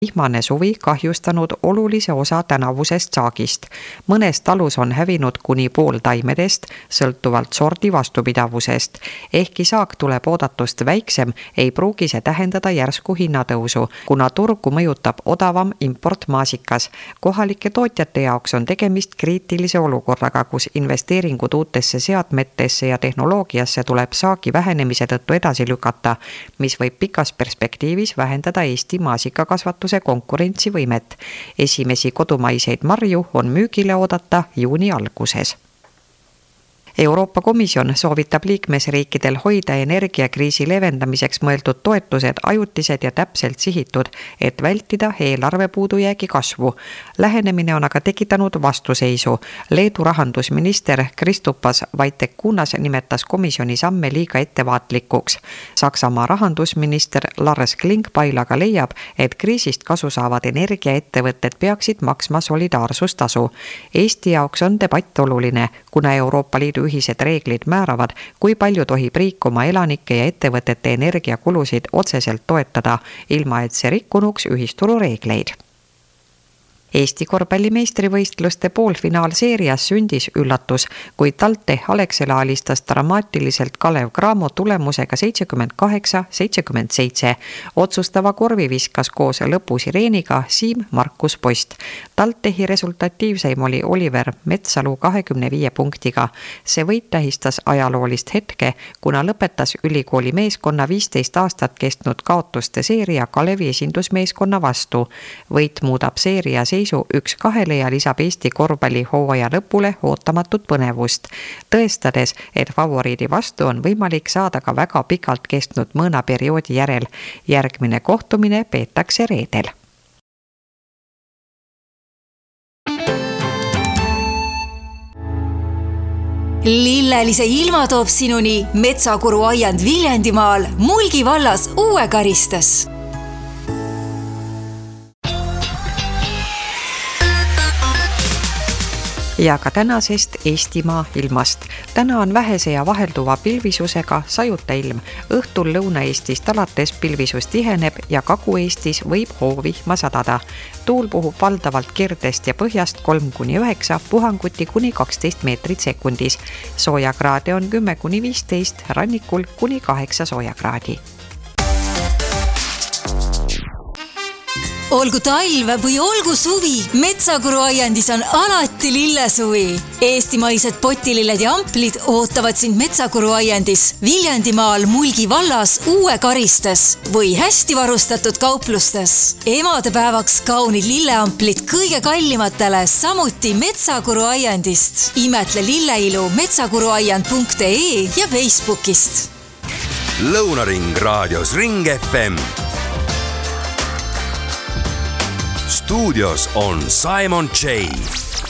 vihmane suvi kahjustanud olulise osa tänavusest saagist. Mõnes talus on hävinud kuni pool taimedest, sõltuvalt sordi vastupidavusest. Ehkki saak tuleb oodatust väiksem, ei pruugi see tähendada järsku hinnatõusu, kuna turgu mõjutab odavam importmaasikas. Kohalike tootjate jaoks on tegemist kriitilise olukorraga, kus investeeringud uutesse seadmetesse ja tehnoloogiasse tuleb saagi vähenemise tõttu edasi lükata, mis võib pikas perspektiivis vähendada Eesti maasikakasvatuse konkurentsivõimet. Esimesi kodumaiseid marju on müügile oodata juuni alguses. Euroopa Komisjon soovitab liikmesriikidel hoida energiakriisi leevendamiseks mõeldud toetused ajutised ja täpselt sihitud, et vältida eelarve puudujäägi kasvu. Lähenemine on aga tekitanud vastuseisu. Leedu rahandusminister Kristupas Vaitekunas nimetas komisjoni samme liiga ettevaatlikuks. Saksamaa rahandusminister Lars Klingbeil aga leiab, et kriisist kasu saavad energiaettevõtted peaksid maksma solidaarsustasu. Eesti jaoks on debatt oluline, kuna Euroopa Liidu ühised reeglid määravad, kui palju tohib riik oma elanike ja ettevõtete energiakulusid otseselt toetada, ilma et see rikkunuks ühisturu reegleid. Eesti korvpallimeistrivõistluste poolfinaalseerias sündis üllatus, kui TalTech Alexela alistas dramaatiliselt Kalev Cramo tulemusega 78-77. Otsustava korvi viskas koos lõpusireeniga Siim Markus Post. TalTechi resultatiivseim oli Oliver Metsalu 25 punktiga. See võit tähistas ajaloolist hetke, kuna lõpetas ülikooli meeskonna 15 aastat kestnud kaotuste seeria Kalevi esindusmeeskonna vastu. Võit muudab seeria 1-2 ja lisab Eesti korvpalli hooaja lõpule ootamatut põnevust, tõestades, et favoriidi vastu on võimalik saada ka väga pikalt kestnud mõõnaperioodi järel. Järgmine kohtumine peetakse reedel. Lillelise ilma toob sinuni Metsakuru aiand Viljandimaal Mulgi vallas Uue Karistes. Ja ka tänasest Eestimaa ilmast. Täna on vähese ja vahelduva pilvisusega sajuta ilm. Õhtul Lõuna-Eestist alates pilvisus tiheneb ja Kagu-Eestis võib hoovihma sadada. Tuul puhub valdavalt kirdest ja põhjast 3-9, puhanguti kuni 12 meetrit sekundis. Soojakraade on 10-15, rannikul kuni 8 soojakraadi. Olgu talv või olgu suvi, Metsakuru aiandis on alati lillesuvi. Eestimaised potililled ja amplid ootavad sind Metsakuru aiandis Viljandimaal Mulgi vallas Uue Karistes või hästi varustatud kauplustes. Emadepäevaks kaunid lilleamplid kõige kallimatele, samuti Metsakuru aiandist. Imetle lilleilu metsakuruaiand.ee ja Facebookist. Lõunaring raadios Ring FM. Stuudios on Simon J.